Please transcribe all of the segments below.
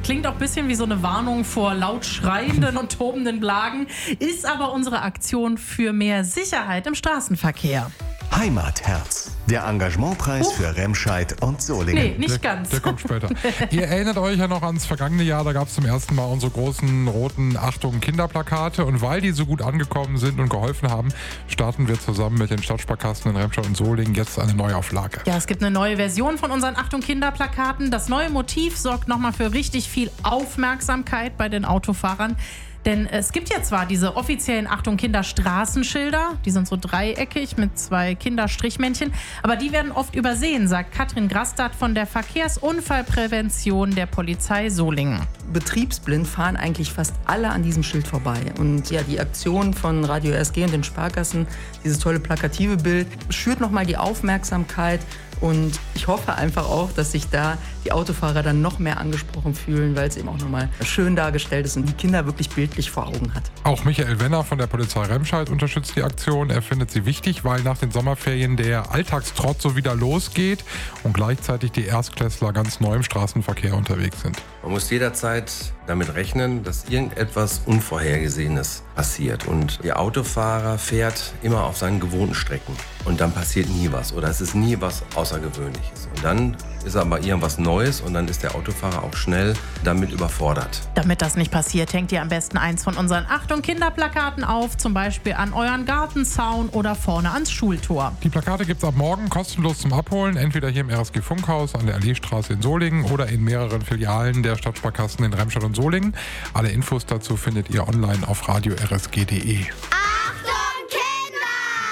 Klingt auch ein bisschen wie so eine Warnung vor laut schreienden und tobenden Blagen, ist aber unsere Aktion für mehr Sicherheit im Straßenverkehr. Heimatherz, der Engagementpreis für Remscheid und Solingen. Nee, nicht ganz. Der kommt später. Ihr erinnert euch ja noch ans vergangene Jahr, da gab es zum ersten Mal unsere großen roten Achtung Kinderplakate. Und weil die so gut angekommen sind und geholfen haben, starten wir zusammen mit den Stadtsparkassen in Remscheid und Solingen jetzt eine Neuauflage. Ja, es gibt eine neue Version von unseren Achtung Kinderplakaten. Das neue Motiv sorgt nochmal für richtig viel Aufmerksamkeit bei den Autofahrern. Denn es gibt ja zwar diese offiziellen Achtung Kinder Straßenschilder, die sind so dreieckig mit 2 Kinderstrichmännchen, aber die werden oft übersehen, sagt Katrin Grastad von der Verkehrsunfallprävention der Polizei Solingen. Betriebsblind fahren eigentlich fast alle an diesem Schild vorbei. Und ja, die Aktion von Radio RSG und den Sparkassen, dieses tolle plakative Bild, schürt nochmal die Aufmerksamkeit. Und ich hoffe einfach auch, dass sich da die Autofahrer dann noch mehr angesprochen fühlen, weil es eben auch nochmal schön dargestellt ist und die Kinder wirklich bildlich vor Augen hat. Auch Michael Wenner von der Polizei Remscheid unterstützt die Aktion. Er findet sie wichtig, weil nach den Sommerferien der Alltagstrott so wieder losgeht und gleichzeitig die Erstklässler ganz neu im Straßenverkehr unterwegs sind. Man muss jederzeit damit rechnen, dass irgendetwas Unvorhergesehenes passiert. Und der Autofahrer fährt immer auf seinen gewohnten Strecken. Und dann passiert nie was oder es ist nie was Außergewöhnliches. Und dann ist aber irgendwas Neues und dann ist der Autofahrer auch schnell damit überfordert. Damit das nicht passiert, hängt ihr am besten eins von unseren Achtung Kinderplakaten auf, zum Beispiel an euren Gartenzaun oder vorne ans Schultor. Die Plakate gibt es ab morgen kostenlos zum Abholen, entweder hier im RSG Funkhaus an der Alleestraße in Solingen oder in mehreren Filialen der Stadtsparkassen in Remscheid und Solingen. Alle Infos dazu findet ihr online auf radio-rsg.de.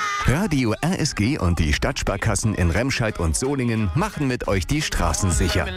Radio RSG und die Stadtsparkassen in Remscheid und Solingen machen mit euch die Straßen sicher.